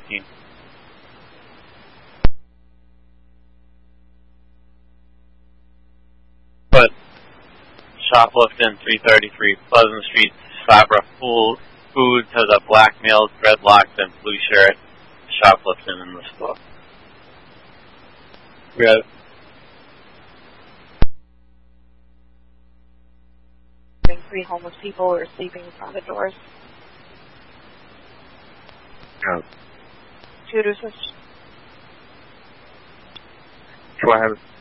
17. But shoplifting 333 Pleasant Street, Sabra Foods has a black male, dreadlocks, and blue shirt shoplifting in the store. We got it. Three homeless people who are sleeping in front of the doors. Yeah. Tutors. Go ahead.